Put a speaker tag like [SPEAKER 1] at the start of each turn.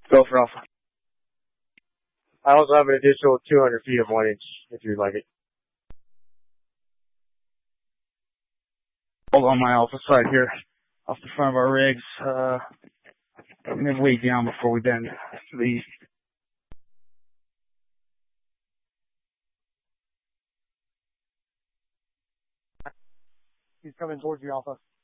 [SPEAKER 1] Go for Alpha.
[SPEAKER 2] I also have an additional 200 feet of 1 inch, if you'd like it.
[SPEAKER 1] Hold on my Alpha side here, off the front of our rigs, and then way down before we bend to the east.
[SPEAKER 2] He's coming towards you, Alpha.